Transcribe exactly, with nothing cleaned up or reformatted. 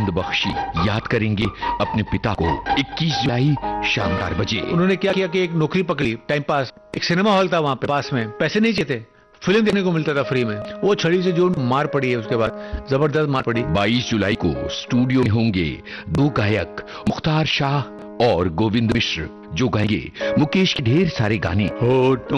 गोविंद बख्शी याद करेंगे अपने पिता को। इक्कीस जुलाई शाम चार बजे उन्होंने क्या किया कि एक नौकरी पकड़ी, टाइम पास। एक सिनेमा हॉल था वहां पे पास में, पैसे नहीं चाहिए थे, फिल्म देखने को मिलता था फ्री में। वो छड़ी से जो मार पड़ी है उसके बाद, जबरदस्त मार पड़ी। बाईस जुलाई को स्टूडियो में होंगे दो गायक मुख्तार शाह और गोविंद मिश्र, जो गाएंगे मुकेश के ढेर सारे गाने। होठों